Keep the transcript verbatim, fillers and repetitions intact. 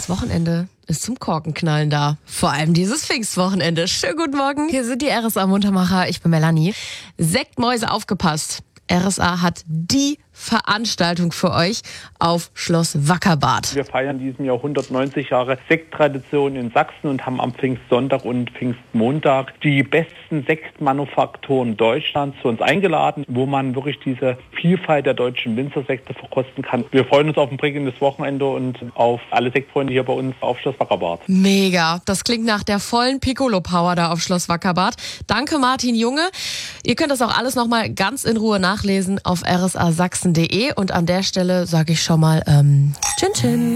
Das Wochenende ist zum Korkenknallen da. Vor allem dieses Pfingstwochenende. Schönen guten Morgen. Hier sind die R S A-Muntermacher. Ich bin Melanie. Sektmäuse, aufgepasst. R S A hat die Veranstaltung für euch auf Schloss Wackerbad. Wir feiern diesem Jahr hundertneunzig Jahre Sekttradition in Sachsen und haben am Pfingstsonntag und Pfingstmontag die besten Sektmanufaktoren Deutschlands zu uns eingeladen, wo man wirklich diese Vielfalt der deutschen Winzersekte verkosten kann. Wir freuen uns auf ein prägendes Wochenende und auf alle Sektfreunde hier bei uns auf Schloss Wackerbad. Mega, das klingt nach der vollen Piccolo-Power da auf Schloss Wackerbad. Danke Martin Junge. Ihr könnt das auch alles nochmal ganz in Ruhe nachlesen auf r s a sachsen punkt d e und an der Stelle sage ich schon mal ähm, Tschin Tschin.